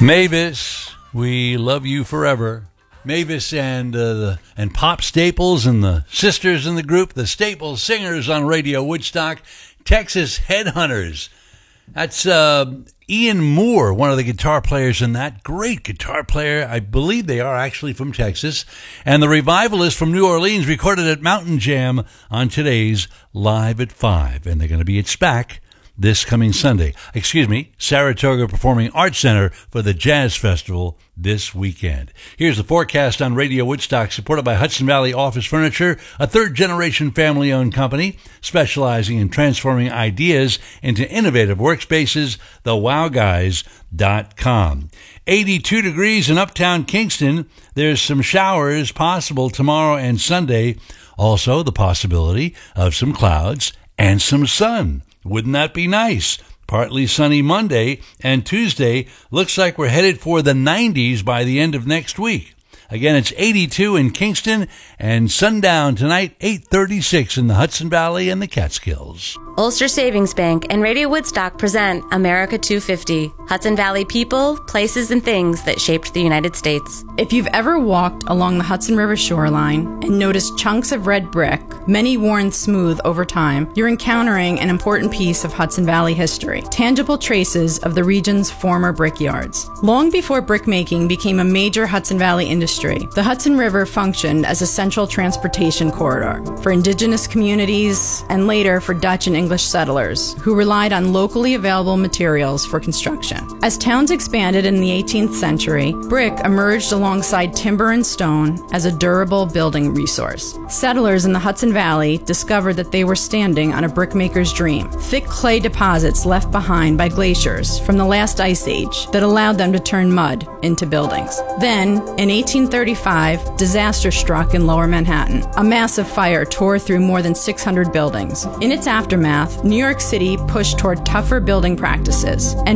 Mavis, we love you forever. Mavis and Pop Staples and the sisters in the group, the Staples Singers on Radio Woodstock, Texas Headhunters. That's Ian Moore, one of the guitar players in that. Great guitar player. I believe they are actually from Texas. And the Revivalists from New Orleans recorded at Mountain Jam on today's Live at 5. And they're going to be at SPAC this coming Sunday. Saratoga Performing Arts Center for the Jazz Festival this weekend. Here's the forecast on Radio Woodstock, supported by Hudson Valley Office Furniture, a third-generation family-owned company specializing in transforming ideas into innovative workspaces, thewowguys.com. 82 degrees in uptown Kingston. There's some showers possible tomorrow and Sunday. Also, the possibility of some clouds and some sun. Wouldn't that be nice? Partly sunny Monday, and Tuesday looks like we're headed for the 90s by the end of next week. Again, it's 82 in Kingston, and sundown tonight, 8:36 in the Hudson Valley and the Catskills. Ulster Savings Bank and Radio Woodstock present America 250, Hudson Valley people, places, and things that shaped the United States. If you've ever walked along the Hudson River shoreline and noticed chunks of red brick, many worn smooth over time, you're encountering an important piece of Hudson Valley history, tangible traces of the region's former brickyards. Long before brickmaking became a major Hudson Valley industry, the Hudson River functioned as a central transportation corridor for indigenous communities and later for Dutch and English settlers who relied on locally available materials for construction. As towns expanded in the 18th century, brick emerged alongside timber and stone as a durable building resource. Settlers in the Hudson Valley discovered that they were standing on a brickmaker's dream, thick clay deposits left behind by glaciers from the last ice age that allowed them to turn mud into buildings. Then, in 1835, disaster struck in Lower Manhattan. A massive fire tore through more than 600 buildings. In its aftermath, New York City pushed toward tougher building practices and